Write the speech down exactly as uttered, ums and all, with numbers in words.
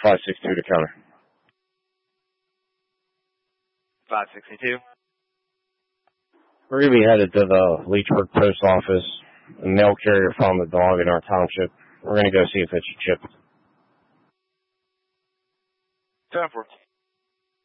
five six two to counter. five sixty-two. We're going to be headed to the Leechburg Post Office. A mail carrier found the dog in our township. We're going to go see if it's chipped. ten four.